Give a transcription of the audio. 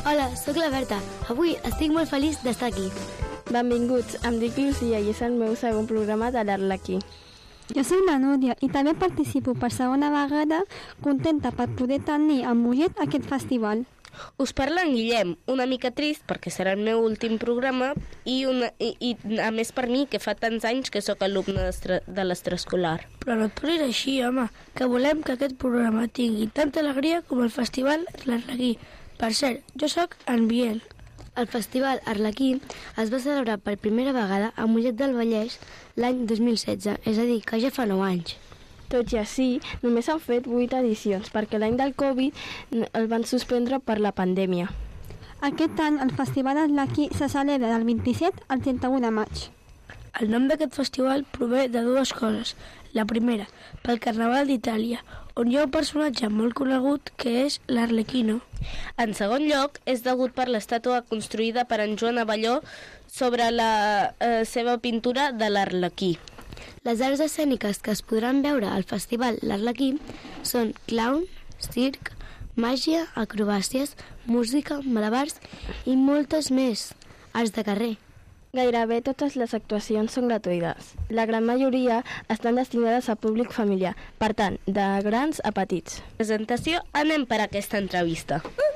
Hola, sóc la Berta. Avui estic molt feliç d'estar aquí. Benvinguts, em dic Lucía i és el meu segon programa de l'Arlequí. Jo soc la Núria i també participo per segona vegada, contenta per poder tenir a Mollet aquest festival. Us parla en Guillem, una mica trist perquè serà el meu últim programa i a més per mi, que fa tants anys que sóc alumne de l'extraescolar. Però no et posis així, home, que volem que aquest programa tingui tanta alegria com el festival l'Arlequí. Per cert, jo sóc en Biel. El Festival Arlequí es va celebrar per primera vegada a Mollet del Vallès l'any 2016, és a dir, que ja fa 9 anys. Tot i així, només han fet 8 edicions, perquè l'any del Covid el van suspendre per la pandèmia. Aquest any el Festival Arlequí se celebra del 27 al 31 de maig. El nom d'aquest festival prové de dues coses. La primera, pel Carnaval d'Itàlia, on hi ha un personatge molt conegut que és l'Arlequino. En segon lloc, és degut per l'estàtua construïda per en Joan Abelló sobre la seva pintura de l'Arlequí. Les arts escèniques que es podran veure al Festival l'Arlequí són clown, circ, màgia, acrobàcies, música, malabars i moltes més, arts de carrer. Gairebé totes les actuacions són gratuïtes. La gran majoria estan destinades a públic familiar, per tant, de grans a petits. Presentació, anem per aquesta entrevista.